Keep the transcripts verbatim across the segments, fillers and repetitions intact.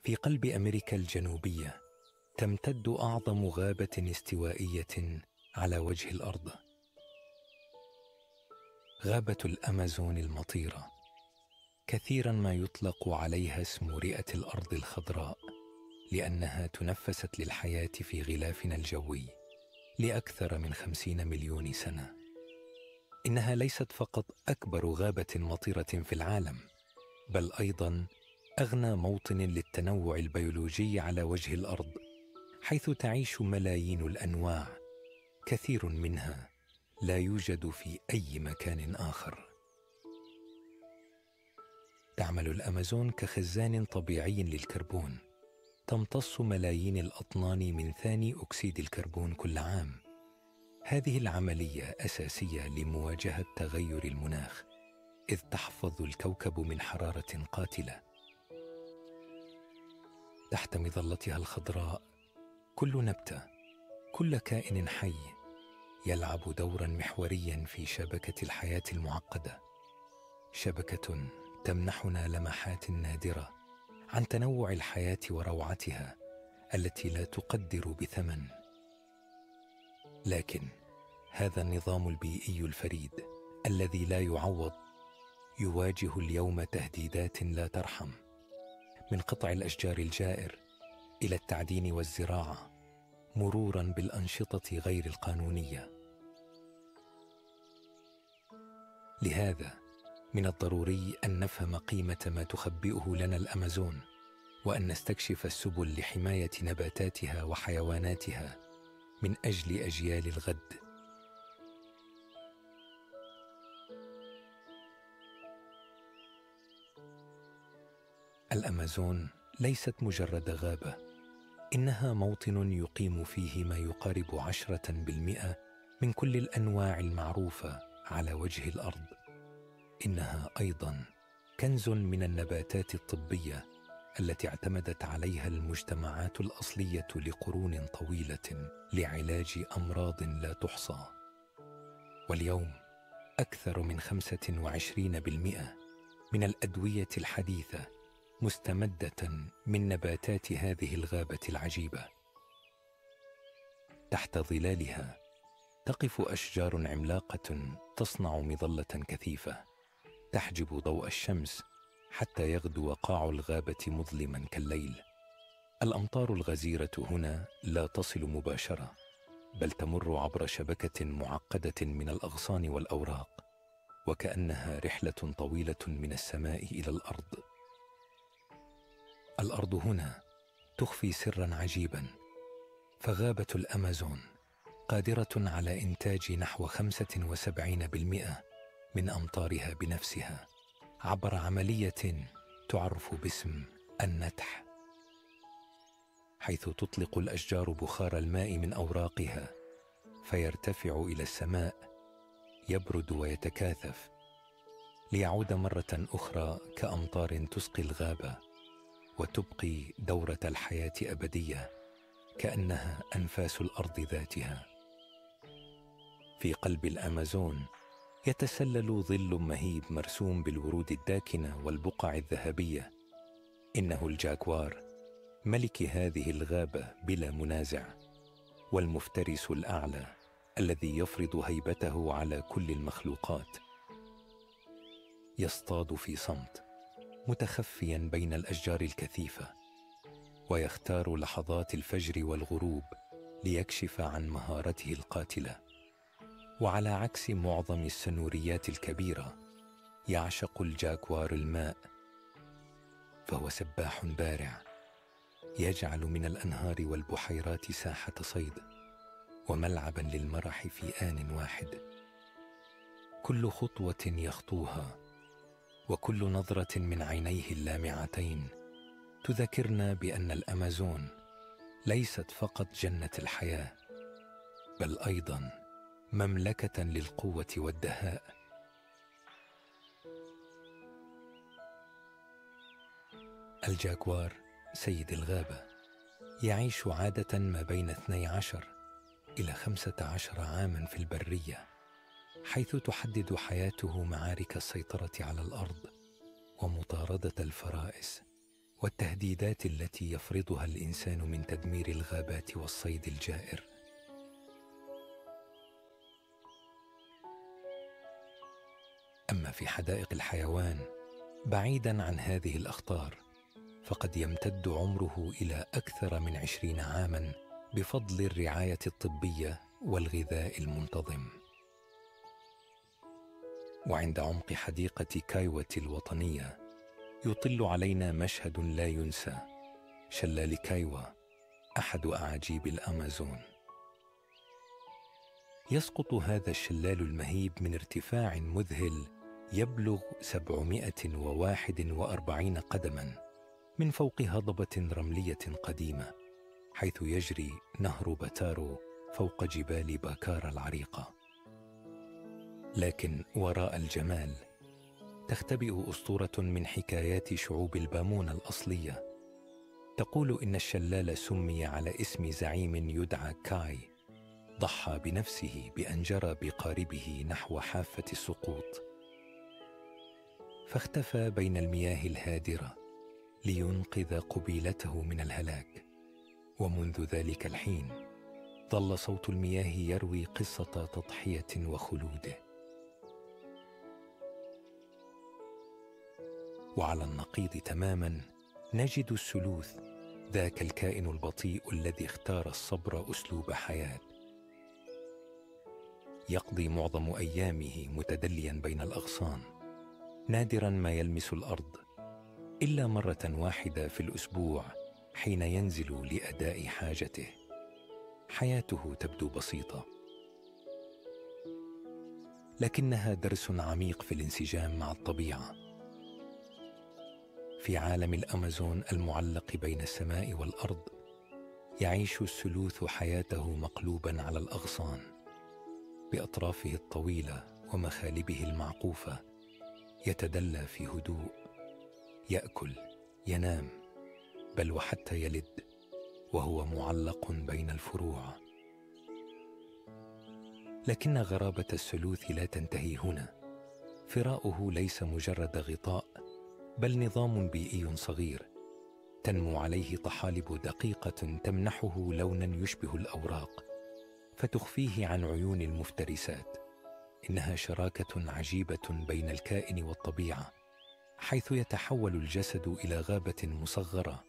في قلب أمريكا الجنوبية تمتد أعظم غابة استوائية على وجه الأرض، غابة الأمازون المطيرة. كثيرا ما يطلق عليها اسم رئة الأرض الخضراء، لأنها تنفست للحياة في غلافنا الجوي لأكثر من خمسين مليون سنة. إنها ليست فقط أكبر غابة مطيرة في العالم، بل أيضا أغنى موطن للتنوع البيولوجي على وجه الأرض، حيث تعيش ملايين الأنواع، كثير منها لا يوجد في أي مكان آخر. تعمل الأمازون كخزان طبيعي للكربون، تمتص ملايين الأطنان من ثاني أكسيد الكربون كل عام. هذه العملية أساسية لمواجهة تغير المناخ، إذ تحفظ الكوكب من حرارة قاتلة. تحت مظلتها الخضراء كل نبتة، كل كائن حي يلعب دورا محوريا في شبكة الحياة المعقدة، شبكة تمنحنا لمحات نادرة عن تنوع الحياة وروعتها التي لا تقدر بثمن. لكن هذا النظام البيئي الفريد الذي لا يعوض يواجه اليوم تهديدات لا ترحم، من قطع الأشجار الجائر إلى التعدين والزراعة، مرورا بالأنشطة غير القانونية. لهذا من الضروري أن نفهم قيمة ما تخبئه لنا الأمازون، وأن نستكشف السبل لحماية نباتاتها وحيواناتها من أجل أجيال الغد. الأمازون ليست مجرد غابة، إنها موطن يقيم فيه ما يقارب عشرة بالمئة من كل الأنواع المعروفة على وجه الأرض. إنها أيضا كنز من النباتات الطبية التي اعتمدت عليها المجتمعات الأصلية لقرون طويلة لعلاج أمراض لا تحصى. واليوم أكثر من خمسة وعشرين بالمئة من الأدوية الحديثة مستمدة من نباتات هذه الغابة العجيبة. تحت ظلالها تقف أشجار عملاقة تصنع مظلة كثيفة تحجب ضوء الشمس حتى يغدو قاع الغابة مظلما كالليل. الأمطار الغزيرة هنا لا تصل مباشرة، بل تمر عبر شبكة معقدة من الأغصان والأوراق، وكأنها رحلة طويلة من السماء إلى الأرض. الأرض هنا تخفي سرا عجيبا، فغابة الأمازون قادرة على إنتاج نحو خمسة وسبعين بالمئة من أمطارها بنفسها عبر عملية تعرف باسم النتح، حيث تطلق الأشجار بخار الماء من أوراقها فيرتفع إلى السماء، يبرد ويتكاثف، ليعود مرة أخرى كأمطار تسقي الغابة وتبقي دورة الحياة أبدية، كأنها أنفاس الأرض ذاتها. في قلب الأمازون يتسلل ظل مهيب مرسوم بالورود الداكنة والبقع الذهبية. إنه الجاكوار، ملك هذه الغابة بلا منازع، والمفترس الأعلى الذي يفرض هيبته على كل المخلوقات. يصطاد في صمت، متخفيا بين الأشجار الكثيفة، ويختار لحظات الفجر والغروب ليكشف عن مهارته القاتلة. وعلى عكس معظم السنوريات الكبيرة، يعشق الجاكوار الماء، فهو سباح بارع يجعل من الأنهار والبحيرات ساحة صيد وملعبا للمرح في آن واحد. كل خطوة يخطوها وكل نظرة من عينيه اللامعتين تذكرنا بأن الأمازون ليست فقط جنة الحياة، بل أيضا مملكة للقوة والدهاء. الجاكوار سيد الغابة يعيش عادة ما بين اثني عشر إلى خمسة عشر عاما في البرية، حيث تحدد حياته معارك السيطرة على الأرض ومطاردة الفرائس والتهديدات التي يفرضها الإنسان من تدمير الغابات والصيد الجائر. أما في حدائق الحيوان، بعيداً عن هذه الأخطار، فقد يمتد عمره إلى أكثر من عشرين عاماً بفضل الرعاية الطبية والغذاء المنتظم. وعند عمق حديقة كايوة الوطنية يطل علينا مشهد لا ينسى: شلال كايوة، أحد أعاجيب الأمازون. يسقط هذا الشلال المهيب من ارتفاع مذهل يبلغ سبعمائة وواحد وأربعين قدماً من فوق هضبة رملية قديمة، حيث يجري نهر باتارو فوق جبال باكارا العريقة. لكن وراء الجمال تختبئ أسطورة من حكايات شعوب البامون الأصلية، تقول إن الشلال سمي على اسم زعيم يدعى كاي، ضحى بنفسه بأن جرى بقاربه نحو حافة السقوط، فاختفى بين المياه الهادرة لينقذ قبيلته من الهلاك. ومنذ ذلك الحين ظل صوت المياه يروي قصة تضحية وخلوده. وعلى النقيض تماما نجد السلوث، ذاك الكائن البطيء الذي اختار الصبر أسلوب حياة. يقضي معظم أيامه متدليا بين الأغصان، نادرا ما يلمس الأرض إلا مرة واحدة في الأسبوع حين ينزل لأداء حاجته. حياته تبدو بسيطة، لكنها درس عميق في الانسجام مع الطبيعة. في عالم الأمازون المعلق بين السماء والأرض، يعيش السلوث حياته مقلوبا على الأغصان، بأطرافه الطويلة ومخالبه المعقوفة يتدلى في هدوء، يأكل، ينام، بل وحتى يلد وهو معلق بين الفروع. لكن غرابة السلوث لا تنتهي هنا. فراؤه ليس مجرد غطاء، بل نظام بيئي صغير تنمو عليه طحالب دقيقة تمنحه لونا يشبه الأوراق، فتخفيه عن عيون المفترسات. إنها شراكة عجيبة بين الكائن والطبيعة، حيث يتحول الجسد إلى غابة مصغرة.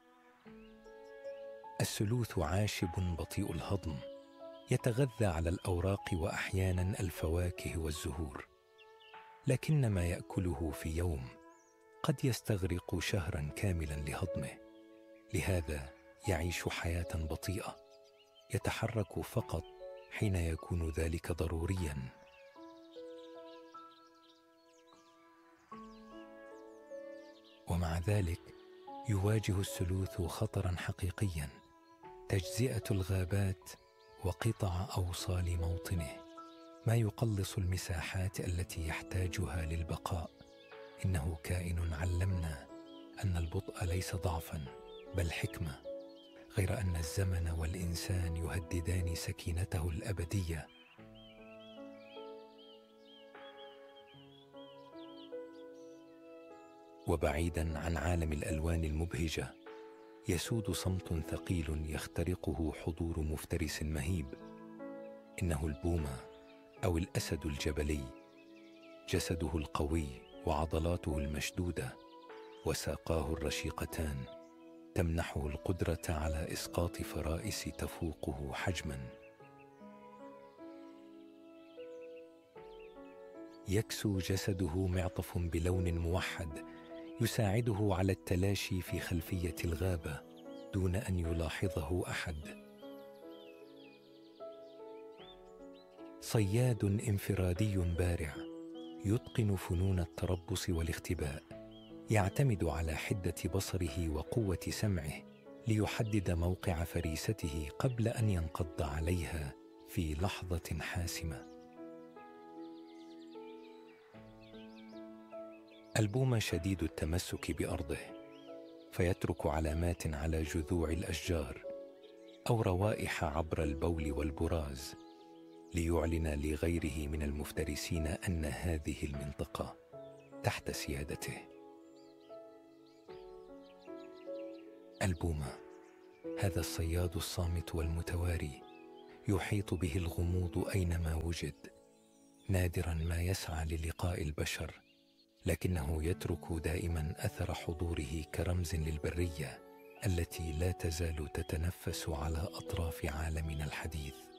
السلوث عاشب بطيء الهضم، يتغذى على الأوراق وأحيانا الفواكه والزهور، لكن ما يأكله في يوم قد يستغرق شهرا كاملا لهضمه. لهذا يعيش حياة بطيئة، يتحرك فقط حين يكون ذلك ضروريا. ومع ذلك يواجه السلوث خطرا حقيقيا: تجزئة الغابات وقطع أوصال موطنه، ما يقلص المساحات التي يحتاجها للبقاء. إنه كائن علمنا أن البطء ليس ضعفا بل حكمة، غير أن الزمن والإنسان يهددان سكينته الأبدية. وبعيدا عن عالم الألوان المبهجة، يسود صمت ثقيل يخترقه حضور مفترس مهيب. إنه البومة أو الأسد الجبلي، جسده القوي وعضلاته المشدودة وساقاه الرشيقتان تمنحه القدرة على إسقاط فرائس تفوقه حجما. يكسو جسده معطف بلون موحد يساعده على التلاشي في خلفية الغابة دون أن يلاحظه أحد. صياد انفرادي بارع يتقن فنون التربص والاختباء، يعتمد على حدة بصره وقوة سمعه ليحدد موقع فريسته قبل أن ينقض عليها في لحظة حاسمة. البومة شديد التمسك بأرضه، فيترك علامات على جذوع الأشجار أو روائح عبر البول والبراز ليعلن لغيره من المفترسين أن هذه المنطقة تحت سيادته. البومة، هذا الصياد الصامت والمتواري، يحيط به الغموض أينما وجد، نادرا ما يسعى للقاء البشر، لكنه يترك دائما أثر حضوره كرمز للبرية التي لا تزال تتنفس على أطراف عالمنا الحديث.